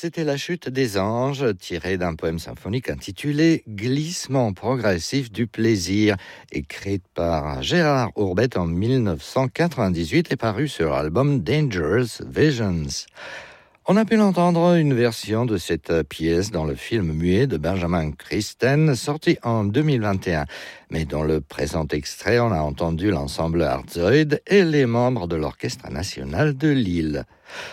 C'était La Chute des Anges, tiré d'un poème symphonique intitulé Glissement progressif du plaisir, écrit par Gérard Hourbet en 1998 et paru sur l'album Dangerous Visions. On a pu entendre une version de cette pièce dans le film muet de Benjamin Christen, sorti en 2021. Mais dans le présent extrait, on a entendu l'ensemble Artzoid et les membres de l'Orchestre national de Lille.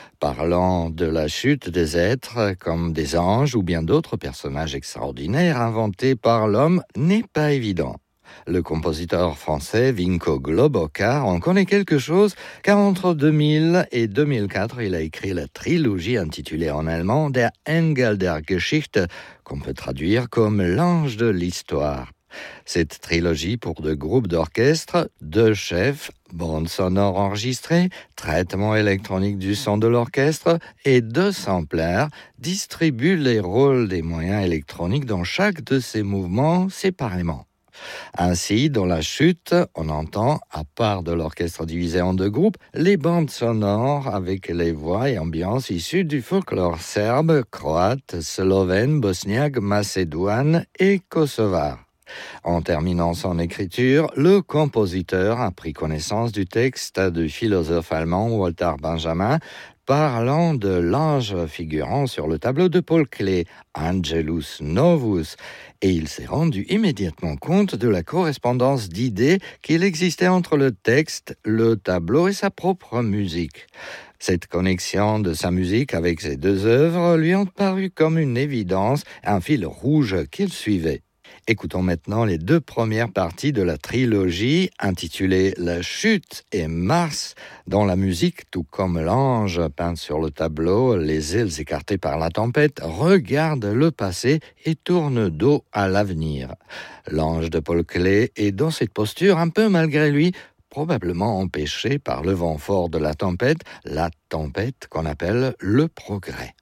Parlant de la chute des êtres comme des anges ou bien d'autres personnages extraordinaires inventés par l'homme n'est pas évident. Le compositeur français Vinko Globokar en connaît quelque chose car entre 2000 et 2004, il a écrit la trilogie intitulée en allemand Der Engel der Geschichte, qu'on peut traduire comme l'ange de l'histoire. Cette trilogie pour deux groupes d'orchestre, deux chefs, bande sonore enregistrée, traitement électronique du son de l'orchestre et deux samplers distribue les rôles des moyens électroniques dans chaque de ces mouvements séparément. Ainsi, dans la chute, on entend, à part de l'orchestre divisé en deux groupes, les bandes sonores avec les voix et ambiances issues du folklore serbe, croate, slovène, bosniaque, macédoine et kosovar. En terminant son écriture, le compositeur a pris connaissance du texte du philosophe allemand Walter Benjamin parlant de l'ange figurant sur le tableau de Paul Klee, Angelus Novus, et il s'est rendu immédiatement compte de la correspondance d'idées qu'il existait entre le texte, le tableau et sa propre musique. Cette connexion de sa musique avec ses deux œuvres lui ont paru comme une évidence, un fil rouge qu'il suivait. Écoutons maintenant les deux premières parties de la trilogie intitulée La Chute et Mars, dont la musique, tout comme l'ange peint sur le tableau, les ailes écartées par la tempête, regarde le passé et tourne dos à l'avenir. L'ange de Paul Klee est dans cette posture un peu malgré lui, probablement empêché par le vent fort de la tempête qu'on appelle le progrès.